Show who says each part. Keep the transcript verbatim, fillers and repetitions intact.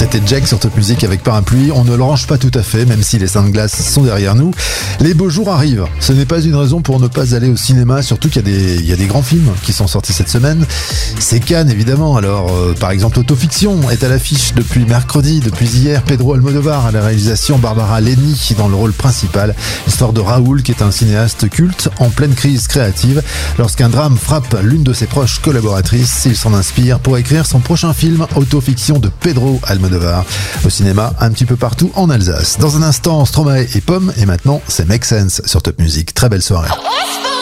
Speaker 1: C'était Jack sur Top Music avec Parapluie. On ne le range pas tout à fait, même si les seins de glace sont derrière nous. Les beaux jours arrivent. Ce n'est pas une raison pour ne pas aller au cinéma, surtout qu'il y a des, il y a des grands films qui sont sortis cette semaine. C'est Cannes, évidemment. Alors, euh, par exemple, Autofiction est à l'affiche depuis mercredi, depuis hier. Pedro Almodovar à la réalisation, Barbara Leni dans le rôle principal. L'histoire de Raoul, qui est un cinéaste culte en pleine crise créative. Lorsqu'un drame frappe l'une de ses proches collaboratrices, il s'en inspire pour écrire son prochain film, Autofiction de Pedro Almodovar. Au cinéma, un petit peu partout en Alsace. Dans un instant, Stromae et Pomme, et maintenant, c'est Make Sense sur Top Music. Très belle soirée.